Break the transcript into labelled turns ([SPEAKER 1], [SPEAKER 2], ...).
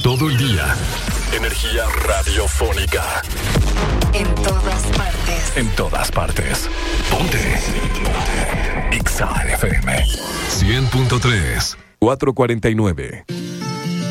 [SPEAKER 1] todo el día. Energía radiofónica.
[SPEAKER 2] En todas partes.
[SPEAKER 1] En todas partes. Ponte. Exa FM 100.3 449.